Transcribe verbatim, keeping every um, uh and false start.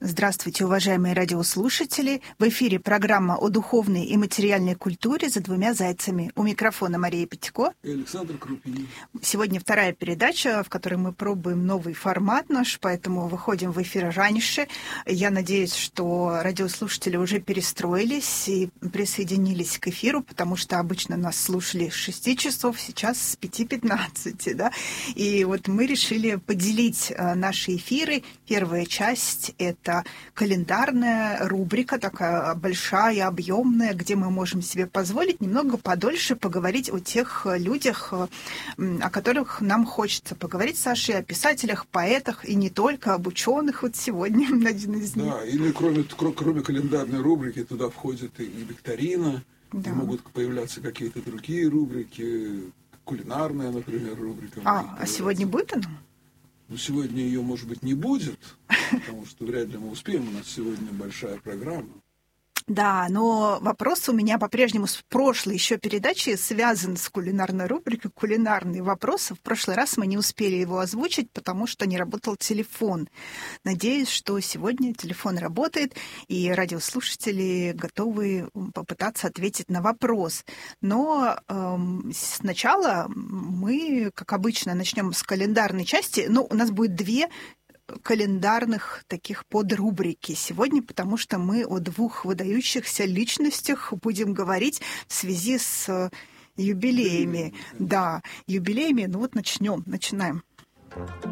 Здравствуйте, уважаемые радиослушатели! В эфире программа о духовной и материальной культуре «За двумя зайцами». У микрофона Мария Пятько и Александр Крупинин. Сегодня вторая передача, в которой мы пробуем новый формат наш, поэтому выходим в эфир раньше. Я надеюсь, что радиослушатели уже перестроились и присоединились к эфиру, потому что обычно нас слушали с шести часов, сейчас с пяти пятнадцати, да? И вот мы решили поделить наши эфиры. Первая часть — это календарная рубрика, такая большая, объемная, где мы можем себе позволить немного подольше поговорить о тех людях, о которых нам хочется поговорить, Саша, о писателях, поэтах, и не только, об ученых. Вот сегодня один из них. Да, или кроме, кроме календарной рубрики туда входит и викторина, да. И могут появляться какие-то другие рубрики, кулинарная, например, рубрика. А, а сегодня будет она? Ну, сегодня ее, может быть, не будет, потому что вряд ли мы успеем. У нас сегодня большая программа. Да, но вопрос у меня по-прежнему с прошлой еще передачи связан с кулинарной рубрикой «Кулинарные вопросы». В прошлый раз мы не успели его озвучить, потому что не работал телефон. Надеюсь, что сегодня телефон работает, и радиослушатели готовы попытаться ответить на вопрос. Но эм, сначала мы, как обычно, начнем с календарной части. Ну, у нас будет две календарных таких подрубрики сегодня, потому что мы о двух выдающихся личностях будем говорить в связи с юбилеями. Да, юбилеями. Ну вот начнем, начинаем.